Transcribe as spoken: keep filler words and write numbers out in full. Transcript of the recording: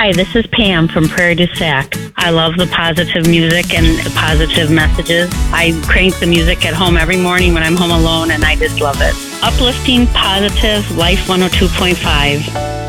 Hi, this is Pam from Prairie du Sac. I love the positive music and the positive messages. I crank the music at home every morning when I'm home alone, and I just love it. Uplifting, positive, Life one oh two point five.